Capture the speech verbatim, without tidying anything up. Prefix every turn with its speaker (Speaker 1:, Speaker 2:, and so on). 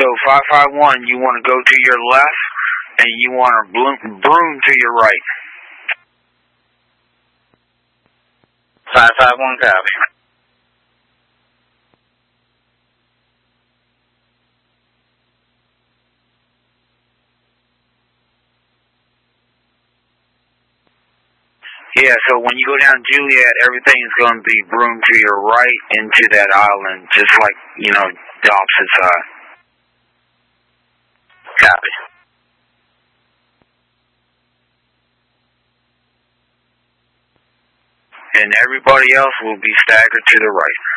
Speaker 1: So five five one, you want to go to your left, and you want to broom, broom to your right.
Speaker 2: five five one, copy.
Speaker 1: Yeah, so when you go down Juliet, everything's going to be broom to your right into that island, just like, you know, the opposite side.
Speaker 2: Copy.
Speaker 1: And everybody else will be staggered to the right.